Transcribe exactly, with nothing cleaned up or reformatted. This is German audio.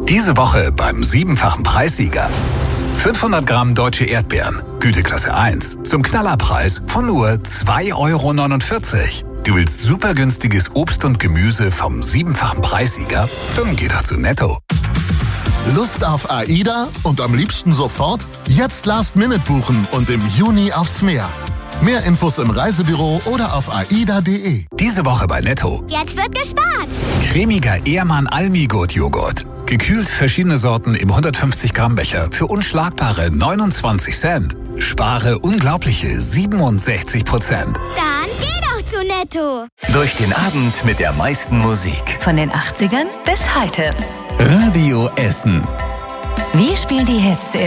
Diese Woche beim siebenfachen Preissieger. fünfhundert Gramm deutsche Erdbeeren, Güteklasse eins, zum Knallerpreis von nur zwei Euro neunundvierzig. Du willst super günstiges Obst und Gemüse vom siebenfachen Preissieger? Dann geh doch zu Netto. Lust auf AIDA und am liebsten sofort? Jetzt Last Minute buchen und im Juni aufs Meer. Mehr Infos im Reisebüro oder auf aida punkt de. Diese Woche bei Netto. Jetzt wird gespart. Cremiger Ehrmann Almigurt-Joghurt. Gekühlt verschiedene Sorten im hundertfünfzig Gramm Becher für unschlagbare neunundzwanzig Cent. Spare unglaubliche siebenundsechzig Prozent. Dann geh doch zu Netto. Durch den Abend mit der meisten Musik. Von den achtzigern bis heute. Radio Essen. Wir spielen die Hits